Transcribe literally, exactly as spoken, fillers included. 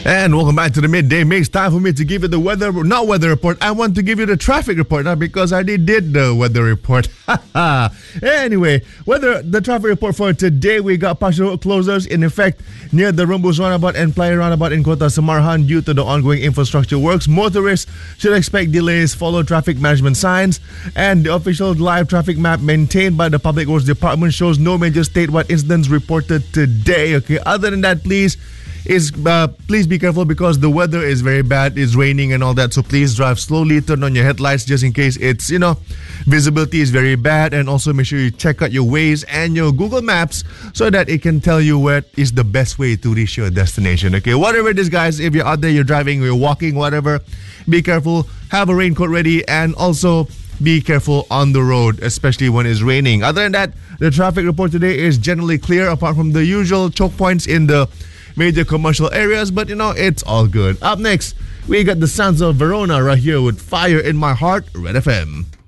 And welcome back to the Midday Mix. Time for me to give you the weather, not weather report. I want to give you the traffic report now because I already did the weather report. Anyway, weather, the traffic report for today, we got partial closures in effect near the Rumbus roundabout and Playa roundabout in Kota Samarhan due to the ongoing infrastructure works. Motorists should expect delays, follow traffic management signs, and the official live traffic map maintained by the Public Works Department shows no major statewide incidents reported today. Okay, other than that, please is uh, please be careful because the weather is very bad. It's raining and all that, so please drive slowly, turn on your headlights just in case it's, you know, visibility is very bad, and also make sure you check out your Waze and your Google Maps so that it can tell you what is the best way to reach your destination. Okay, whatever it is, guys, if you're out there, you're driving, you're walking, whatever, be careful, have a raincoat ready, and also be careful on the road, especially when it's raining. Other than that, the traffic report today is generally clear apart from the usual choke points in the major commercial areas, but you know, it's all good. Up next, we got the sounds of Verona right here with Fire in My Heart, Red F M.